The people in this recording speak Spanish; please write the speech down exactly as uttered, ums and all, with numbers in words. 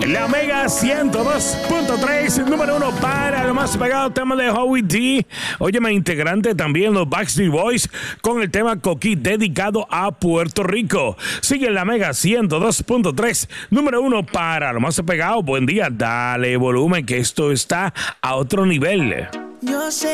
La Mega ciento dos punto tres, número uno para lo más pegado, tema de Howie D. Óyeme, integrante también los Backstreet Boys con el tema Coquí, dedicado a Puerto Rico. Sigue la Mega ciento dos punto tres, número uno para lo más pegado. Buen día, dale volumen que esto está a otro nivel. Yo sé